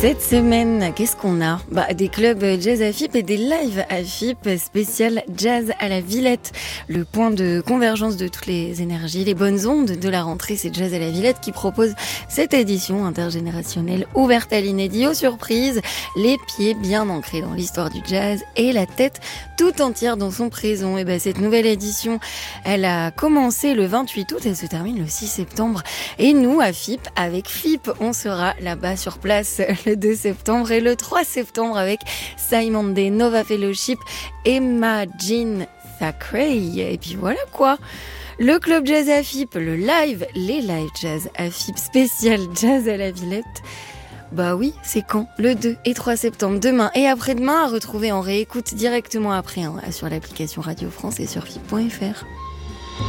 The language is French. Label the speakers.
Speaker 1: Cette semaine, qu'est-ce qu'on a ? Des clubs jazz à FIP et des lives à FIP spécial jazz à la Villette. Le point de convergence de toutes les énergies, les bonnes ondes de la rentrée, c'est Jazz à la Villette qui propose cette édition intergénérationnelle ouverte à l'inédit, aux surprises, les pieds bien ancrés dans l'histoire du jazz et la tête tout entière dans son présent. Et cette nouvelle édition, elle a commencé le 28 août, elle se termine le 6 septembre. Et nous, à FIP, avec FIP, on sera là-bas sur place le 2 septembre et le 3 septembre avec Simon Day, Nova Fellowship, Emma Jean Thackeray. Et puis voilà quoi. Le club jazz à FIP, le live, les live jazz à FIP spécial jazz à la Villette. Oui, c'est quand ? Le 2 et 3 septembre, demain et après-demain, à retrouver en réécoute directement après sur l'application Radio France et sur FIP.fr.